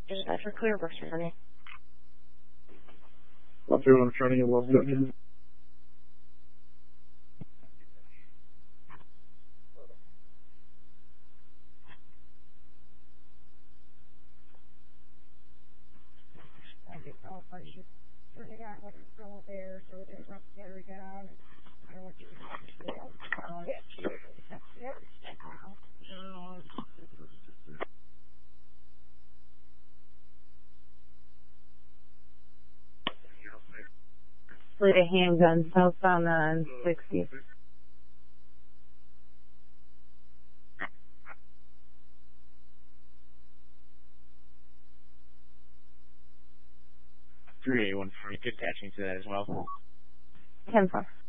Dispatch for Clearbrook, returning. Up here, I'm trying to get lost up. Fleet of handguns southbound on 60. Three 140, attaching to that as well. 10-4.